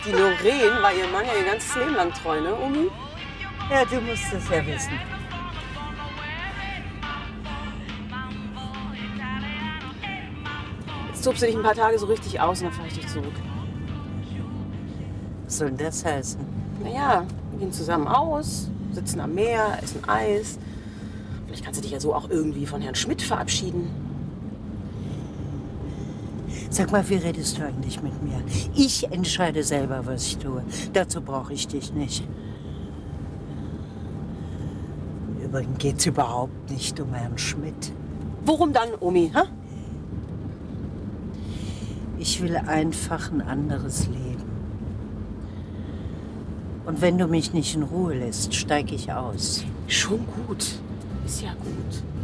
Die Lorraine war ihr Mann ja ihr ganzes Leben lang treu, ne, Omi? Ja, du musst es ja wissen. Jetzt tobst du dich ein paar Tage so richtig aus und dann fahre ich dich zurück. Was soll denn das heißen? Naja, wir gehen zusammen aus, sitzen am Meer, essen Eis. Vielleicht kannst du dich ja so auch irgendwie von Herrn Schmidt verabschieden. Sag mal, wie redest du eigentlich mit mir? Ich entscheide selber, was ich tue. Dazu brauche ich dich nicht. Übrigens geht's überhaupt nicht um Herrn Schmidt. Worum dann, Omi? Hä? Ich will einfach ein anderes Leben. Und wenn du mich nicht in Ruhe lässt, steige ich aus. Schon gut. Ist ja gut.